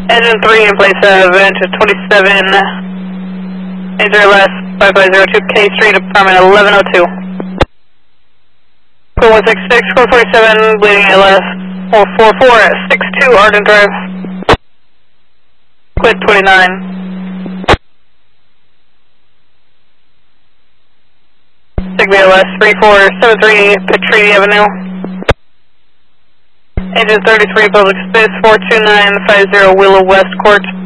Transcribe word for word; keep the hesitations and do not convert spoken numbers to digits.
Engine three in place of engine twenty-seven, eight zero less, five five zero two K Street, apartment eleven oh two. Code one six six, code forty-seven, bleeding A L S, four four four six two Arden Drive. Quid twenty-nine. Sigma A L S three four seven three, Petrini Avenue. Engine thirty-three, public space four two nine five zero Willow West Court.